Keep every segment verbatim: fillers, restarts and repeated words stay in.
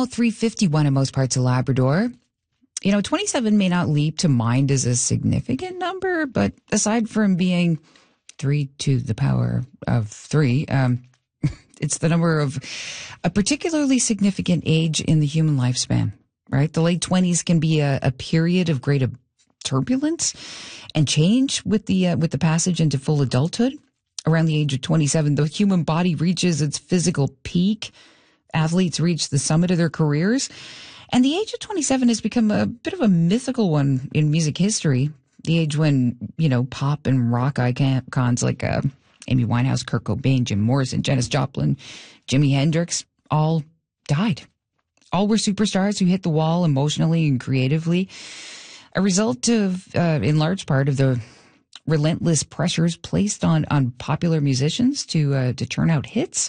about three hundred fifty-one in most parts of Labrador. You know, twenty-seven may not leap to mind as a significant number, but aside from being three to the power of three, um, it's the number of a particularly significant age in the human lifespan, right? The late twenties can be a, a period of great turbulence and change with the uh, with the passage into full adulthood. Around the age of twenty-seven, the human body reaches its physical peak. Athletes reach the summit of their careers. And the age of twenty-seven has become a bit of a mythical one in music history. The age when, you know, pop and rock icons like uh, Amy Winehouse, Kurt Cobain, Jim Morrison, Janis Joplin, Jimi Hendrix all died. All were superstars who hit the wall emotionally and creatively. A result of, uh, in large part, of the relentless pressures placed on, on popular musicians to uh, to turn out hits.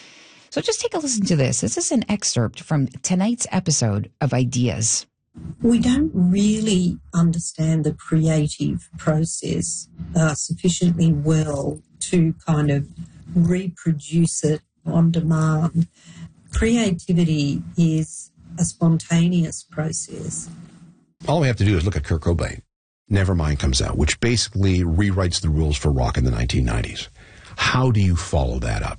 So just take a listen to this. This is an excerpt from tonight's episode of Ideas. We don't really understand the creative process uh, sufficiently well to kind of reproduce it on demand. Creativity is a spontaneous process. All we have to do is look at Kurt Cobain. Nevermind comes out, which basically rewrites the rules for rock in the nineteen nineties. How do you follow that up?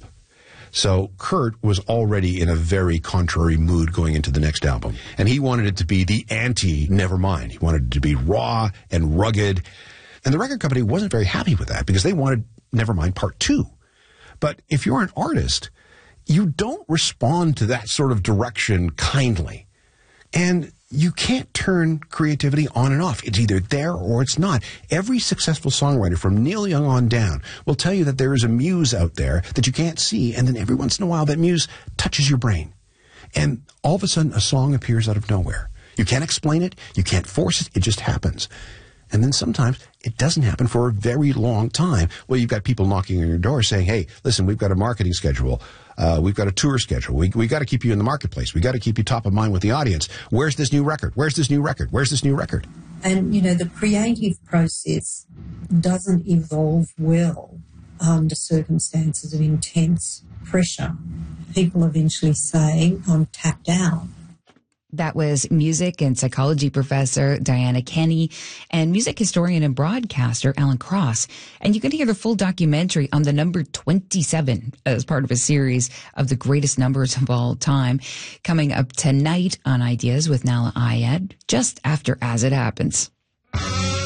So Kurt was already in a very contrary mood going into the next album. And he wanted it to be the anti-Nevermind. He wanted it to be raw and rugged. And the record company wasn't very happy with that because they wanted Nevermind Part two. But if you're an artist, you don't respond to that sort of direction kindly. And you can't turn creativity on and off. It's either there or it's not. Every successful songwriter from Neil Young on down will tell you that there is a muse out there that you can't see, and then every once in a while that muse touches your brain. And all of a sudden a song appears out of nowhere. You can't explain it. You can't force it. It just happens. And then sometimes it doesn't happen for a very long time. Well, you've got people knocking on your door saying, hey, listen, we've got a marketing schedule. Uh, we've got a tour schedule. We we got to keep you in the marketplace. We got to keep you top of mind with the audience. Where's this new record? Where's this new record? Where's this new record? And, you know, the creative process doesn't evolve well under circumstances of intense pressure. People eventually say, I'm tapped out. That was music and psychology professor Diana Kenny and music historian and broadcaster Alan Cross. And you can hear the full documentary on the number twenty-seven as part of a series of the greatest numbers of all time coming up tonight on Ideas with Nahlah Ayed, just after As It Happens.